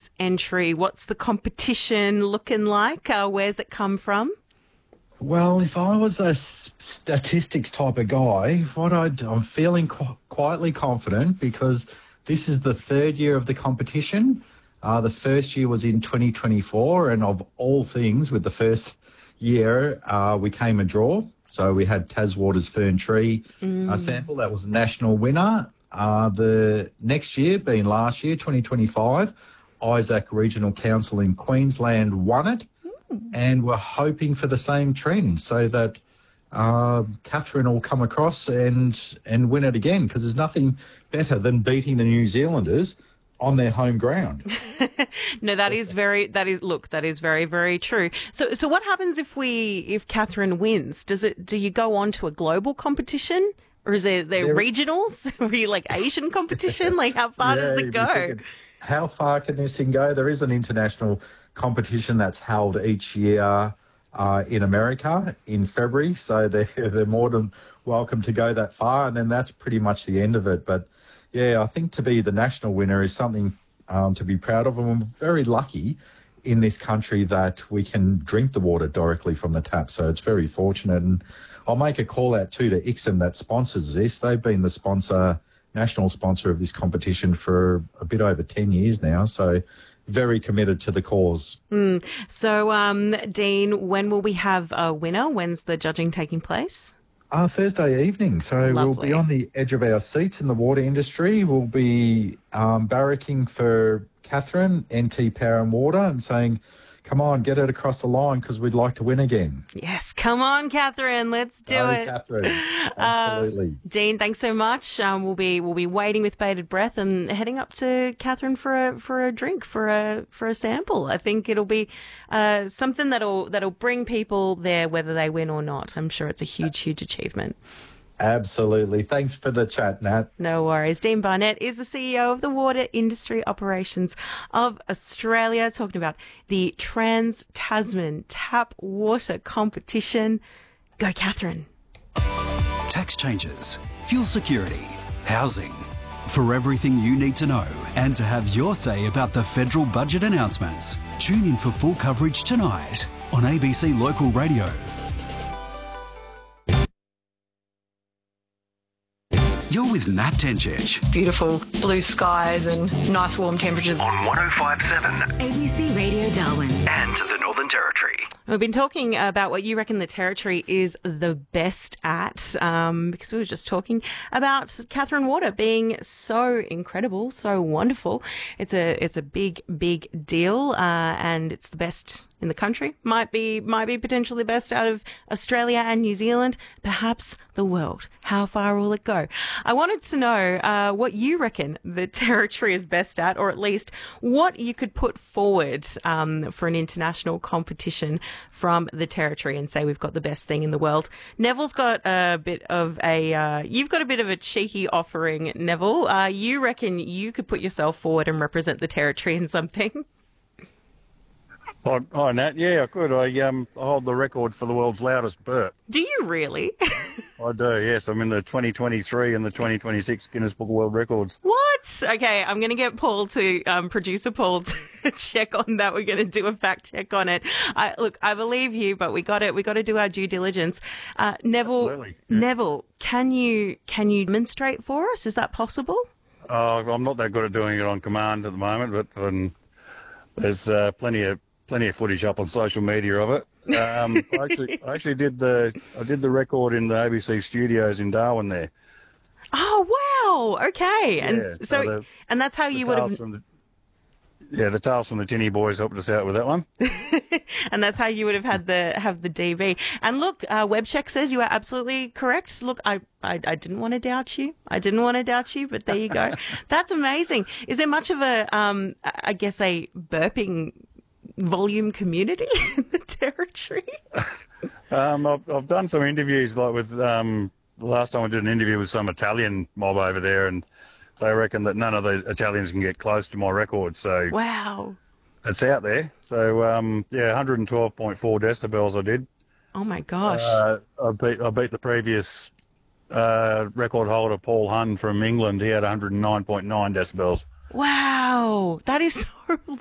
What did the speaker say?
this entry? What's the competition looking like? Where's it come from? Well, if I was a statistics type of guy, I'm feeling quietly confident because this is the third year of the competition. The first year was in 2024, and of all things, with the first year, we came a draw. So we had Taswater's Fern Tree sample. That was a national winner. The next year, being last year, 2025, Isaac Regional Council in Queensland won it. And we're hoping for the same trend so that Catherine will come across and win it again, because there's nothing better than beating the New Zealanders on their home ground. No, that is very, very true. So what happens if Catherine wins? Do you go on to a global competition? Or is there regionals? Are you like Asian competition? Like how far does it go? How far can this thing go? There is an international competition that's held each year in America in February, so they're more than welcome to go that far, and then that's pretty much the end of it. But yeah, I think to be the national winner is something to be proud of, and we're very lucky in this country that we can drink the water directly from the tap, so it's very fortunate. And I'll make a call out too to Ixom that sponsors this. They've been the national sponsor of this competition for a bit over 10 years now, so very committed to the cause. So, Dean, when will we have a winner? When's the judging taking place? Thursday evening. So Lovely. We'll be on the edge of our seats in the water industry. We'll be barracking for Catherine, NT Power and Water, and saying, come on, get it across the line because we'd like to win again. Yes, come on, Catherine, let's do it. Catherine, absolutely. Dean, thanks so much. We'll be waiting with bated breath and heading up to Catherine for a drink, for a sample. I think it'll be something that'll bring people there whether they win or not. I'm sure it's a huge achievement. Absolutely. Thanks for the chat, Nat. No worries. Dean Barnett is the CEO of the Water Industry Operations of Australia, talking about the Trans-Tasman Tap Water Competition. Go, Catherine. Tax changes, fuel security, housing. For everything you need to know and to have your say about the federal budget announcements, tune in for full coverage tonight on ABC Local Radio. You're with Nat Tencic. Beautiful blue skies and nice warm temperatures. On 105.7 ABC Radio Darwin. And the Northern Territory. We've been talking about what you reckon the Territory is the best at, because we were just talking about Catherine Water being so incredible, so wonderful. It's a big deal, and it's the best in the country. Might be potentially best out of Australia and New Zealand, perhaps the world. How far will it go? I wanted to know what you reckon the Territory is best at, or at least what you could put forward for an international competition from the Territory and say we've got the best thing in the world. Neville's got a bit of you've got a bit of a cheeky offering, Neville. You reckon you could put yourself forward and represent the Territory in something? Hi, Nat. Yeah, I could. I hold the record for the world's loudest burp. Do you really? I do, yes. I'm in the 2023 and the 2026 Guinness Book of World Records. What? Okay, I'm going to get Paul to, producer Paul, to check on that. We're going to do a fact check on it. I believe you, but we got to do our due diligence. Neville, Absolutely. Yeah. Neville, can you demonstrate for us? Is that possible? I'm not that good at doing it on command at the moment, but there's plenty of footage up on social media of it. I actually did the record in the ABC studios in Darwin there. Oh wow! Okay, and Yeah, so and that's how you would have. The Tales from the Tinny Boys helped us out with that one. And that's how you would have had the DV. And look, WebCheck says you are absolutely correct. Look, I didn't want to doubt you. But there you go. That's amazing. Is there much of a I guess a burping volume community in the Territory? I've done some interviews, like with the last time I did an interview with some Italian mob over there, and they reckon that none of the Italians can get close to my record. So wow, it's out there. So 112.4 decibels I did. Oh my gosh! I beat the previous record holder, Paul Hunn from England. He had 109.9 decibels. Wow, that is so